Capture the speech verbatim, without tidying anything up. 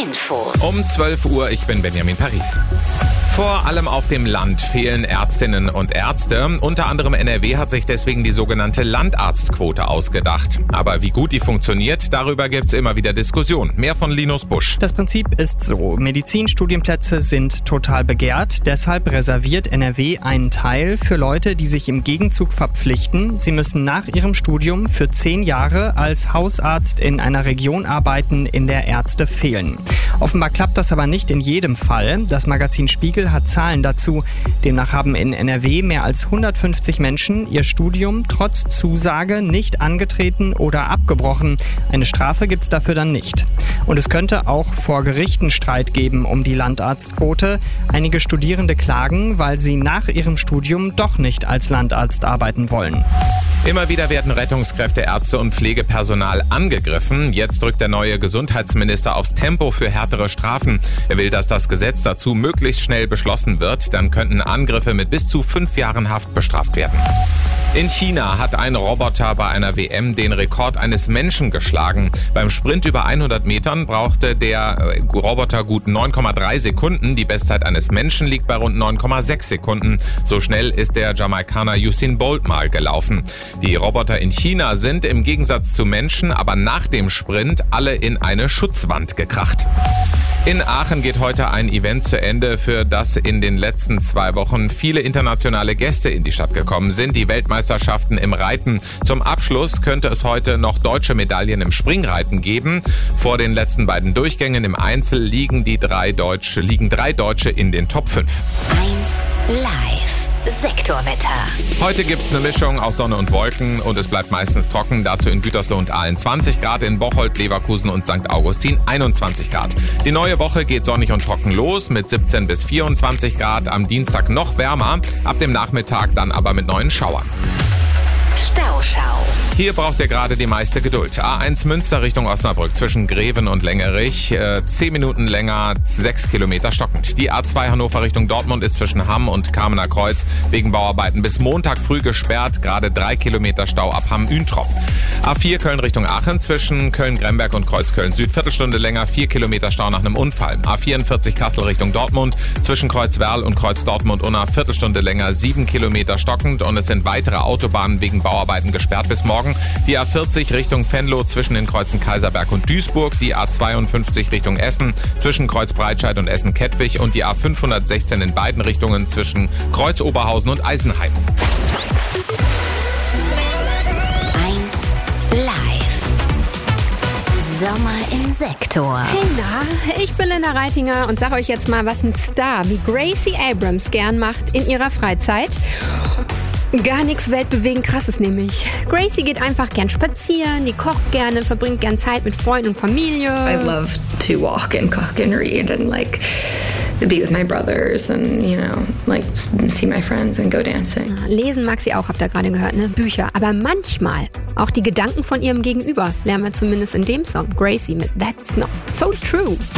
Info. Um zwölf Uhr, ich bin Benjamin Paris. Vor allem auf dem Land fehlen Ärztinnen und Ärzte. Unter anderem N R W hat sich deswegen die sogenannte Landarztquote ausgedacht. Aber wie gut die funktioniert, darüber gibt's immer wieder Diskussion. Mehr von Linus Busch. Das Prinzip ist so: Medizinstudienplätze sind total begehrt. Deshalb reserviert N R W einen Teil für Leute, die sich im Gegenzug verpflichten. Sie müssen nach ihrem Studium für zehn Jahre als Hausarzt in einer Region arbeiten, in der Ärzte fehlen. Offenbar klappt das aber nicht in jedem Fall. Das Magazin Spiegel hat Zahlen dazu. Demnach haben in N R W mehr als hundertfünfzig Menschen ihr Studium trotz Zusage nicht angetreten oder abgebrochen. Eine Strafe gibt's dafür dann nicht. Und es könnte auch vor Gerichten Streit geben um die Landarztquote. Einige Studierende klagen, weil sie nach ihrem Studium doch nicht als Landarzt arbeiten wollen. Immer wieder werden Rettungskräfte, Ärzte und Pflegepersonal angegriffen. Jetzt drückt der neue Gesundheitsminister aufs Tempo für härtere Strafen. Er will, dass das Gesetz dazu möglichst schnell beschlossen wird. Dann könnten Angriffe mit bis zu fünf Jahren Haft bestraft werden. In China hat ein Roboter bei einer W M den Rekord eines Menschen geschlagen. Beim Sprint über hundert Metern brauchte der Roboter gut neun Komma drei Sekunden. Die Bestzeit eines Menschen liegt bei rund neun Komma sechs Sekunden. So schnell ist der Jamaikaner Usain Bolt mal gelaufen. Die Roboter in China sind im Gegensatz zu Menschen aber nach dem Sprint alle in eine Schutzwand gekracht. In Aachen geht heute ein Event zu Ende, für das in den letzten zwei Wochen viele internationale Gäste in die Stadt gekommen sind. Die Weltmeisterschaften im Reiten. Zum Abschluss könnte es heute noch deutsche Medaillen im Springreiten geben. Vor den letzten beiden Durchgängen im Einzel liegen die drei Deutsche, liegen drei Deutsche in den Top fünf. eins live. Sektorwetter. Heute gibt's eine Mischung aus Sonne und Wolken und es bleibt meistens trocken. Dazu in Gütersloh und Aalen zwanzig Grad, in Bocholt, Leverkusen und Sankt Augustin einundzwanzig Grad. Die neue Woche geht sonnig und trocken los mit siebzehn bis vierundzwanzig Grad. Am Dienstag noch wärmer, ab dem Nachmittag dann aber mit neuen Schauern. Stauschau. Hier braucht ihr gerade die meiste Geduld. A eins Münster Richtung Osnabrück zwischen Greven und Längerich. Äh, zehn Minuten länger, sechs Kilometer stockend. Die A zwei Hannover Richtung Dortmund ist zwischen Hamm und Kamener Kreuz wegen Bauarbeiten bis Montag früh gesperrt. Gerade drei Kilometer Stau ab Hamm-Üntrop. A vier Köln Richtung Aachen zwischen Köln-Gremberg und Kreuzköln Süd. Viertelstunde länger, vier Kilometer Stau nach einem Unfall. A vierundvierzig Kassel Richtung Dortmund zwischen Kreuzwerl und Kreuz Dortmund-Unna. Viertelstunde länger, sieben Kilometer stockend. Und es sind weitere Autobahnen wegen Bauarbeiten gesperrt bis morgen. Die A vierzig Richtung Venlo zwischen den Kreuzen Kaiserberg und Duisburg, die A zweiundfünfzig Richtung Essen zwischen Kreuz Breitscheid und Essen-Kettwig und die A fünfhundertsechzehn in beiden Richtungen zwischen Kreuz Oberhausen und Eisenheim. eins live. Sommer im Sektor. Hey, na, ich bin Linda Reitinger und sag euch jetzt mal, was ein Star wie Gracie Abrams gern macht in ihrer Freizeit. Gar nichts weltbewegend Krasses nämlich. Gracie geht einfach gern spazieren, die kocht gerne, verbringt gern Zeit mit Freunden und Familie. I love to walk and cook and read and like be with my brothers and, you know, like see my friends and go dancing. Lesen mag sie auch, habt ihr gerade gehört, ne? Bücher. Aber manchmal auch die Gedanken von ihrem Gegenüber lernen wir zumindest in dem Song. Gracie mit That's Not So True.